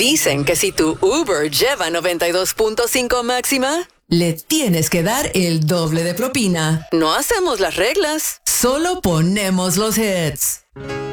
Dicen que si tu Uber lleva 92.5 máxima, le tienes que dar el doble de propina. No hacemos las reglas, solo ponemos los hits.